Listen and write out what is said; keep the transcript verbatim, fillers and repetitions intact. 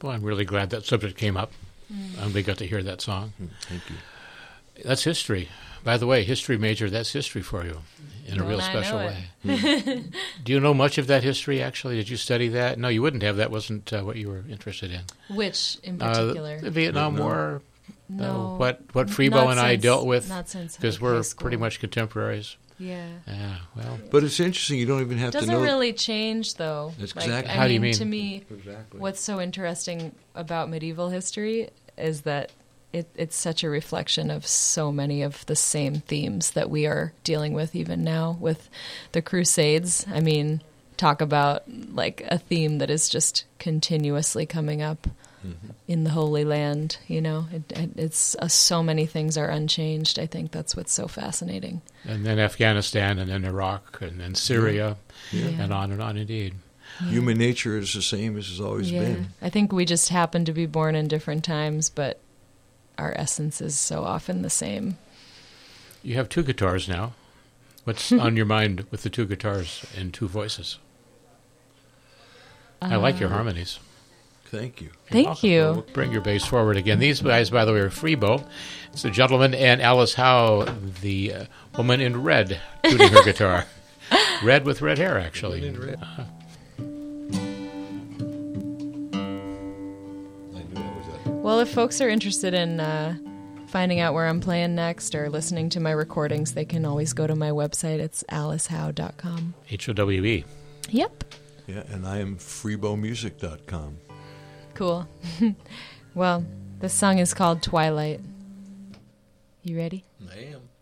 Well, I'm really glad that subject came up. Mm. And we got to hear that song. Mm, thank you. That's history. By the way, history major, that's history for you in Don't a real I special know way. Mm. Do you know much of that history, actually? Did you study that? No, you wouldn't have. That wasn't uh, what you were interested in. Which, in particular? Uh, the Vietnam Vietnam. War. No. Uh, what what Freebo and I since, dealt with, not since because high we're school. pretty much contemporaries. Yeah. Yeah, well. But it's interesting. You don't even have Doesn't to know. really change, though. That's like, exactly. I How mean, do you mean? To me, Exactly. what's so interesting about medieval history is that it, it's such a reflection of so many of the same themes that we are dealing with even now with the Crusades. I mean, talk about like a theme that is just continuously coming up mm-hmm. in the Holy Land. You know, it, it, it's uh, so many things are unchanged. I think that's what's so fascinating. And then Afghanistan, and then Iraq, and then Syria, Yeah. Yeah. and on and on, indeed. Yeah. Human nature is the same as it's always yeah. been. I think we just happen to be born in different times, but our essence is so often the same. You have two guitars now. What's on your mind with the two guitars and two voices? I like your Uh, harmonies. Thank you. Thank Welcome. you. We'll bring your bass forward again. These guys, by the way, are Freebo. It's a gentleman, and Alice Howe, the uh, woman in red, tuning her guitar. Red with red hair, actually. Woman in red. Uh, I knew that was it. Well, if folks are interested in uh, finding out where I'm playing next or listening to my recordings, they can always go to my website. It's alice howe dot com. H O W E. Yep. Yeah, and I am freebo music dot com. Cool. Well, this song is called Twilight. You ready? I am.